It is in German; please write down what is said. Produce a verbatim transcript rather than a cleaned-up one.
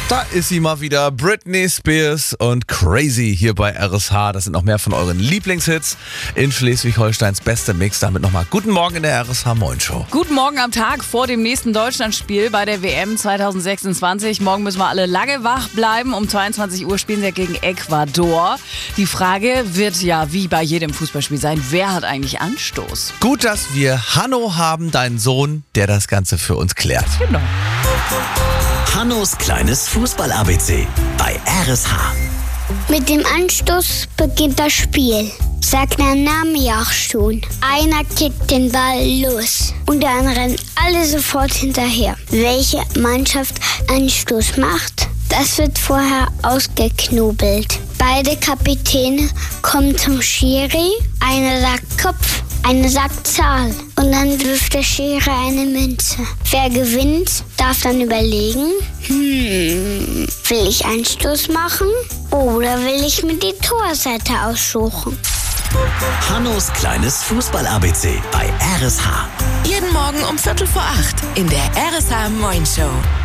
Da ist sie mal wieder, Britney Spears und Crazy hier bei R S H. Das sind noch mehr von euren Lieblingshits in Schleswig-Holsteins beste Mix. Damit nochmal guten Morgen in der R S H Moin Show. Guten Morgen am Tag vor dem nächsten Deutschlandspiel bei der W M zwanzig sechsundzwanzig. Morgen müssen wir alle lange wach bleiben. Um zweiundzwanzig Uhr spielen wir gegen Ecuador. Die Frage wird ja wie bei jedem Fußballspiel sein, wer hat eigentlich Anstoß? Gut, dass wir Hanno haben, deinen Sohn, der das Ganze für uns klärt. Genau. Hannos kleines Fußball-A B C bei R S H. Mit dem Anstoß beginnt das Spiel. Sagt der Name ja auch schon. Einer kickt den Ball los und dann rennen alle sofort hinterher. Welche Mannschaft Anstoß macht, das wird vorher ausgeknobelt. Beide Kapitäne kommen zum Schiri. Einer sagt Kopf, einer sagt Zahl. Und dann wirft der Schiri eine Münze. Wer gewinnt, darf dann überlegen, hm, will ich Anstoß machen oder will ich mir die Torseite aussuchen? Hannos kleines Fußball-A B C bei R S H. Jeden Morgen um Viertel vor acht in der R S H Moin Show.